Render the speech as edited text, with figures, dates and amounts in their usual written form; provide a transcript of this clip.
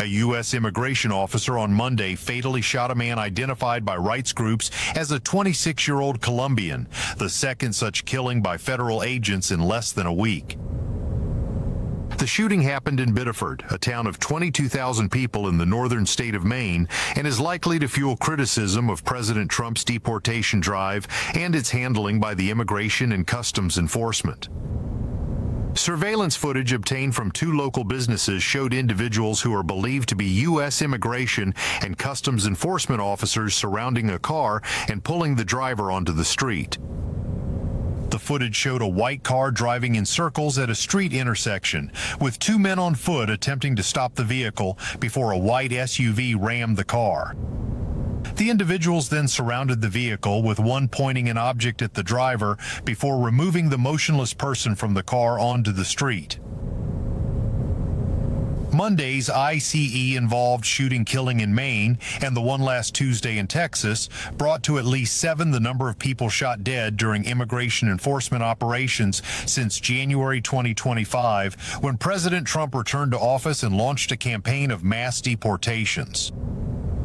A U.S. immigration officer on Monday fatally shot a man identified by rights groups as a 26-year-old Colombian, the second such killing by federal agents in less than a week. The shooting happened in Biddeford, a town of 22,000 people in the northern state of Maine, and is likely to fuel criticism of President Trump's deportation drive and its handling by the Immigration and Customs Enforcement. Surveillance footage obtained from two local businesses showed individuals who are believed to be U.S. Immigration and Customs Enforcement officers surrounding a car and pulling the driver onto the street. The footage showed a white car driving in circles at a street intersection, with two men on foot attempting to stop the vehicle before a white SUV rammed the car. The individuals then surrounded the vehicle, with one pointing an object at the driver before removing the motionless person from the car onto the street. Monday's ICE-involved shooting-killing in Maine and the one last Tuesday in Texas brought to at least 7 the number of people shot dead during immigration enforcement operations since January 2025, when President Trump returned to office and launched a campaign of mass deportations.